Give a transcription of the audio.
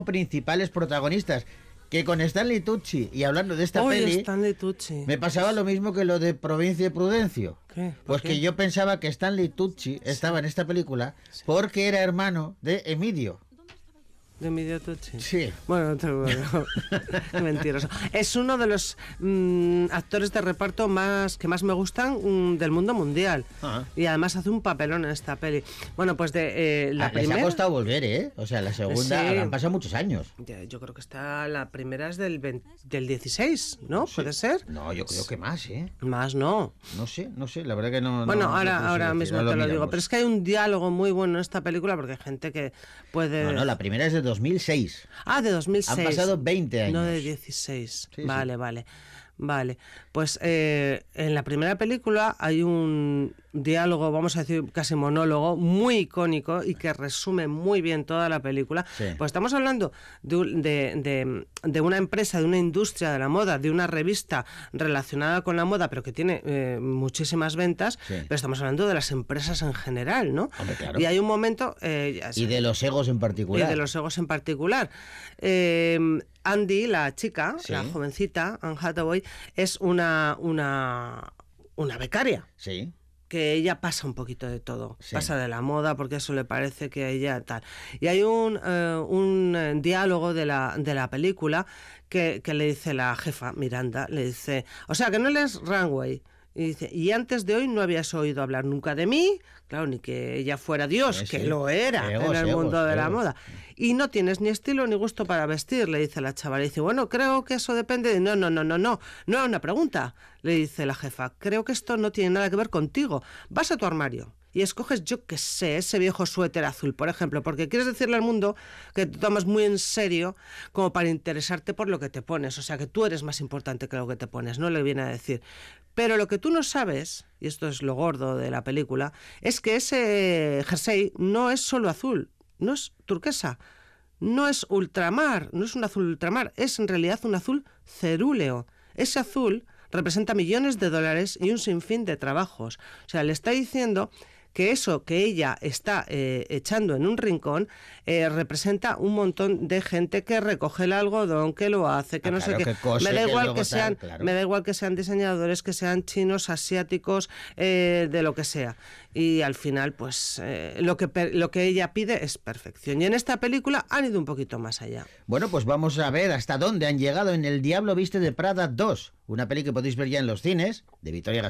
principales protagonistas. Que con Stanley Tucci, y hablando de esta peli, Stanley Tucci. me pasaba lo mismo que lo de Provincia y Prudencio. ¿Qué? Pues ¿Por que qué? yo pensaba que Stanley Tucci estaba en esta película porque era hermano de Emilio. ¿De Emilio Tucci? Sí. Bueno, qué mentiroso. Es uno de los actores de reparto que más me gustan del mundo mundial. Ah. Y además hace un papelón en esta peli. Bueno, pues de la Les primera... ha costado volver, ¿eh? O sea, la segunda, Sí. han pasado muchos años. Yo creo que la primera es del 16, ¿no? Sí. ¿Puede ser? No, yo creo que más, ¿eh? Más no. No sé, la verdad que no. Bueno, no ahora sé mismo decir, te lo digo. miramos. Pero es que hay un diálogo muy bueno en esta película porque hay gente que puede... No, la primera es de 2006. Ah, de 2006. Han pasado 20 años. No de 16. Sí, vale, sí. Vale. Pues en la primera película hay un diálogo, vamos a decir casi monólogo, muy icónico y que resume muy bien toda la película. Sí. Pues estamos hablando de una empresa, de una industria de la moda, de una revista relacionada con la moda, pero que tiene muchísimas ventas, Sí. pero estamos hablando de las empresas en general, ¿no? Hombre, claro. Y hay un momento... Y de los egos en particular. Y de los egos en particular. Andy, la chica, Sí. la jovencita, Anne Hathaway, es una becaria. Sí. Que ella pasa un poquito de todo, Sí. pasa de la moda porque eso le parece que a ella tal. Y hay un diálogo de la película que le dice la jefa, Miranda, le dice, o sea, que no lees Runway. Y dice, y antes de hoy no habías oído hablar nunca de mí, claro, ni que ella fuera Dios, Sí. que lo era Egos, en el mundo de la egos. moda. Y no tienes ni estilo ni gusto para vestir, le dice la chavala. Y dice, bueno, creo que eso depende de... No era una pregunta, le dice la jefa. Creo que esto no tiene nada que ver contigo. Vas a tu armario y escoges, yo qué sé, ese viejo suéter azul, por ejemplo, porque quieres decirle al mundo que te tomas muy en serio como para interesarte por lo que te pones. O sea, que tú eres más importante que lo que te pones, no le viene a decir. Pero lo que tú no sabes, y esto es lo gordo de la película, es que ese jersey no es solo azul, no es turquesa, no es ultramar, no es un azul ultramar, es en realidad un azul cerúleo. Ese azul representa millones de dólares y un sinfín de trabajos. O sea, le está diciendo que eso que ella está echando en un rincón representa un montón de gente que recoge el algodón, que lo hace, que no sé qué. Cose, Me da igual luego que sean, tal, claro. me da igual que sean diseñadores, que sean chinos, asiáticos, de lo que sea. Y al final, pues lo que ella pide es perfección. Y en esta película han ido un poquito más allá. Bueno, pues vamos a ver hasta dónde han llegado en El Diablo Viste de Prada 2, una peli que podéis ver ya en los cines, de Victoria